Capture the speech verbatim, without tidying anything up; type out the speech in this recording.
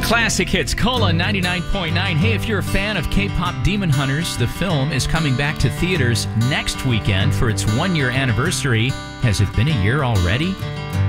Classic Hits, Cola ninety-nine point nine. Hey, if you're a fan of K-pop Demon Hunters, the film is coming back to theaters next weekend for its one-year anniversary. Has it been a year already?